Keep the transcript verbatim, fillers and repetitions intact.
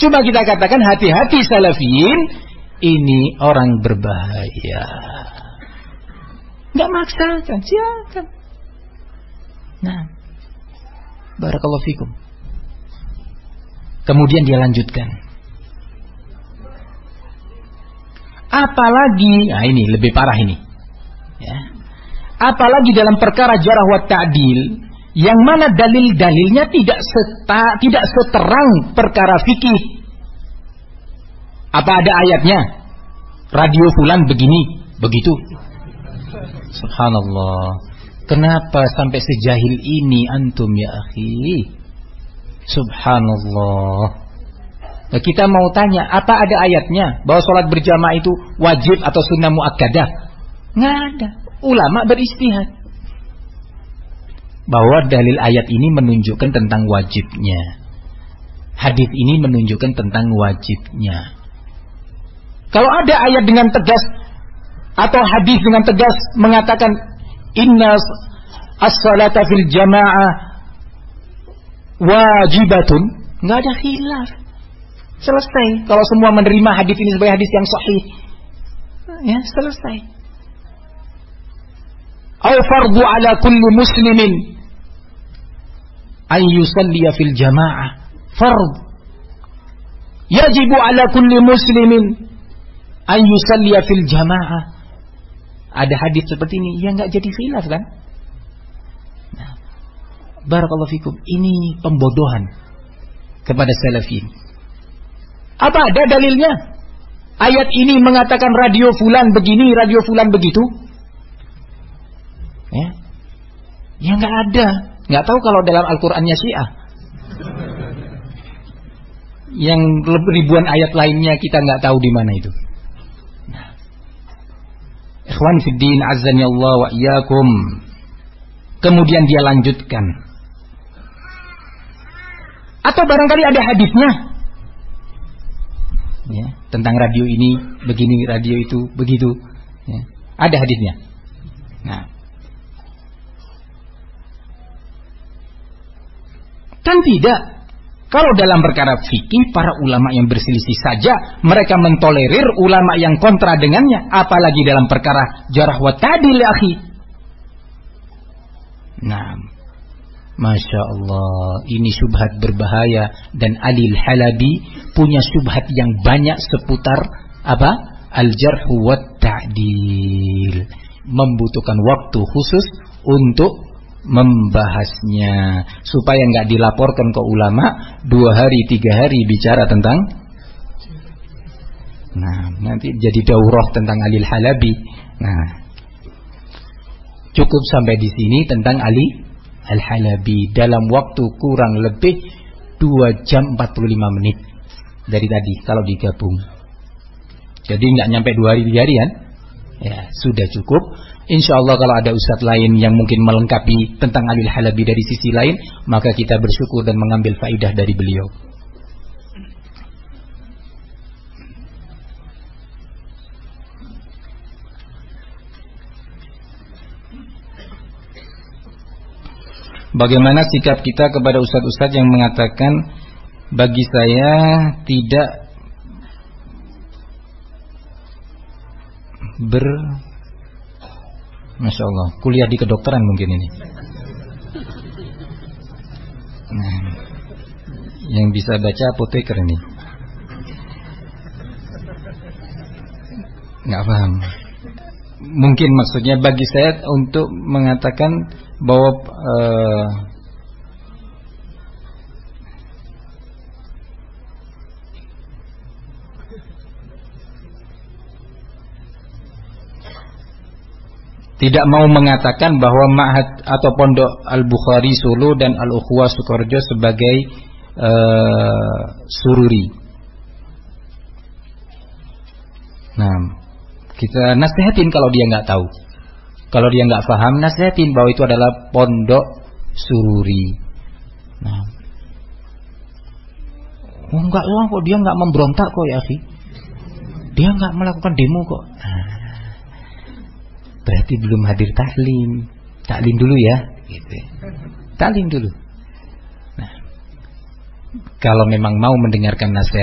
Cuma kita katakan hati-hati salafiyin, ini orang berbahaya. Enggak maksakan, silakan. Nah, barakallahu fikum. Kemudian dia lanjutkan. Apalagi, nah ini lebih parah ini. Ya. Apalagi dalam perkara jarah wa ta'dil, yang mana dalil-dalilnya tidak seta, tidak seterang perkara fikih. Apa ada ayatnya? Radio fulan begini, begitu. Subhanallah. Kenapa sampai sejahil ini antum ya akhi? Subhanallah. Nah, kita mau tanya, apa ada ayatnya bahwa sholat berjamaah itu wajib atau sunnah muakkadah? Nggak ada. Ulama beristihad bahwa dalil ayat ini menunjukkan tentang wajibnya. Hadis ini menunjukkan tentang wajibnya. Kalau ada ayat dengan tegas atau hadis dengan tegas mengatakan inna as-salata fil jamaah wajibatun, nggak ada khilaf. Selesai. Kalau semua menerima hadis ini sebagai hadis yang sahih, ya selesai. Au fardu ala kulli muslimin ay yusalliya fil jamaah. Fard. Yajibu ala kulli muslimin ay yusalliya fil jamaah. Ada hadis seperti ini, ya nggak jadi khilaf kan? Nah, barakallahu fikum. Ini pembodohan kepada salafin. Apa ada dalilnya? Ayat ini mengatakan radio fulan begini, radio fulan begitu. Ya, ya nggak ada. Nggak tahu kalau dalam Al-Qur'annya Syiah. Yang ribuan ayat lainnya kita nggak tahu di mana itu. Nah. Ikhwan fiddin azzani Allah wa iyyakum. Kemudian dia lanjutkan. Atau barangkali ada hadisnya. Ya, tentang radio ini begini, radio itu begitu. Ya, ada hadisnya. Nah, kan tidak. Kalau dalam perkara fikih para ulama yang berselisih saja mereka mentolerir ulama yang kontra dengannya, apalagi dalam perkara jarah wa ta'dil ya akhi. Nah, Masya Allah, ini syubhat berbahaya. Dan Ali Al-Halabi punya syubhat yang banyak seputar apa? Al-jarhu wa ta'dil. Membutuhkan waktu khusus untuk membahasnya, supaya nggak dilaporkan ke ulama dua hari tiga hari bicara tentang. Nah, nanti jadi daurah tentang Ali Al-Halabi. Nah, cukup sampai di sini tentang Ali Al-Halabi dalam waktu kurang lebih dua jam empat puluh lima menit dari tadi kalau digabung. Jadi nggak nyampe dua hari tiga hari kan? Ya, sudah cukup. Insya Allah kalau ada ustadz lain yang mungkin melengkapi tentang Ali Al-Halabi dari sisi lain, maka kita bersyukur dan mengambil faidah dari beliau. Bagaimana sikap kita kepada ustadz-ustadz yang mengatakan bagi saya tidak ber Masya Allah, kuliah di kedokteran mungkin ini. Nah, yang bisa baca apoteker ini. Nggak paham. Mungkin maksudnya bagi saya untuk mengatakan bahwa uh, tidak mau mengatakan bahwa Ma'had atau Pondok Al-Bukhari Solo dan Al-Ukhwah Sukoharjo sebagai uh, sururi. Nah, kita nasihatin kalau dia nggak tahu. Kalau dia nggak paham, nasihatin bahwa itu adalah pondok sururi. Nah, oh enggak lah kok, dia nggak memberontak kok ya akhi. Dia nggak melakukan demo kok. Nah, berarti belum hadir taklim. Taklim dulu ya, gitu. Taklim dulu. Nah, kalau memang mau mendengarkan nasihat